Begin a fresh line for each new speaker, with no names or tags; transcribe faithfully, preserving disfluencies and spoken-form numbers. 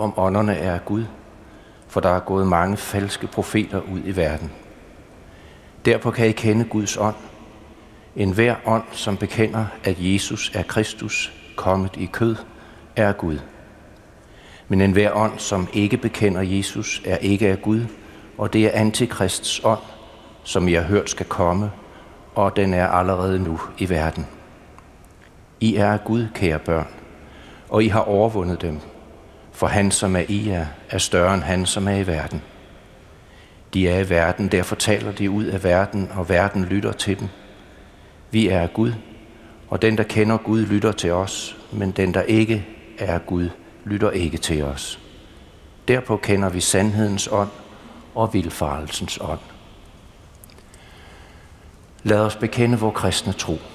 om ånderne er af Gud, for der er gået mange falske profeter ud i verden. Derpå kan I kende Guds ånd. En hver ånd, som bekender, at Jesus er Kristus, kommet i kød, er af Gud. Men en hver ånd, som ikke bekender Jesus, er ikke af Gud, og det er Antikrists ånd, som I har hørt skal komme, og den er allerede nu i verden. I er af Gud, kære børn, og I har overvundet dem, for han, som er i jer, er større end han, som er i verden. De er i verden, derfor taler de ud af verden, og verden lytter til dem. Vi er af Gud, og den, der kender Gud, lytter til os, men den, der ikke er af Gud, lytter ikke til os. Derpå kender vi sandhedens ånd og vildfarelsens ånd. Lad os bekende vor kristne tro.